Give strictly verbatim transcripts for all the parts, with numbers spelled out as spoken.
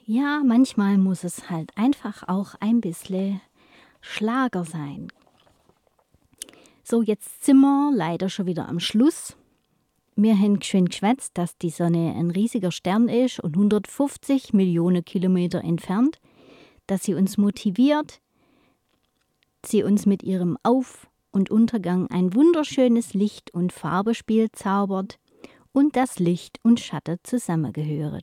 Ja, manchmal muss es halt einfach auch ein bisschen Schlager sein. So, jetzt sind wir leider schon wieder am Schluss. Wir haben schön geschwätzt, dass die Sonne ein riesiger Stern ist und hundertfünfzig Millionen Kilometer entfernt, dass sie uns motiviert, sie uns mit ihrem Auf- und Untergang ein wunderschönes Licht- und Farbenspiel zaubert und dass Licht und Schatten zusammengehören.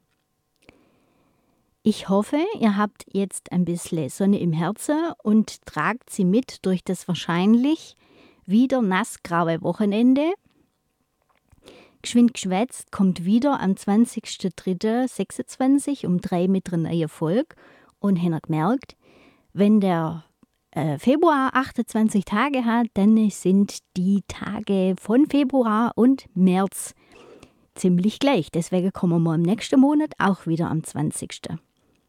Ich hoffe, ihr habt jetzt ein bisschen Sonne im Herzen und tragt sie mit durch das wahrscheinlich wieder nassgraue Wochenende. Geschwind geschwätzt kommt wieder am zwanzigster dritter sechsundzwanzig um drei mit einer neuen Folge. Und habt ihr gemerkt, wenn der äh, Februar achtundzwanzig Tage hat, dann sind die Tage von Februar und März ziemlich gleich. Deswegen kommen wir im nächsten Monat auch wieder am zwanzigsten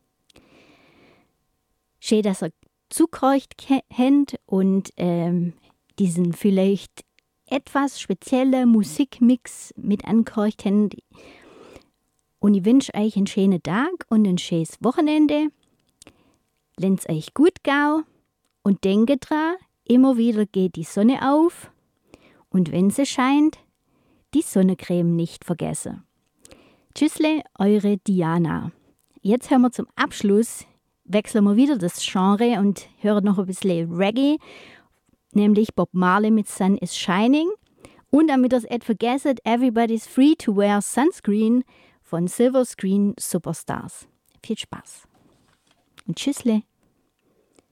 Schön, dass ihr zugehört habt und ähm, diesen vielleicht etwas speziellen Musikmix mit angehört habt. Und ich wünsche euch einen schönen Tag und ein schönes Wochenende. Lasst euch gut gehen und denkt dran, immer wieder geht die Sonne auf und wenn sie scheint, die Sonnencreme nicht vergessen. Tschüssle, eure Diana. Jetzt hören wir zum Abschluss, wechseln wir wieder das Genre und hören noch ein bisschen Reggae, nämlich Bob Marley mit Sun is Shining. Und damit ihr es nicht vergesst, Everybody's Free to Wear Sunscreen von Silver Screen Superstars. Viel Spaß und Tschüssle.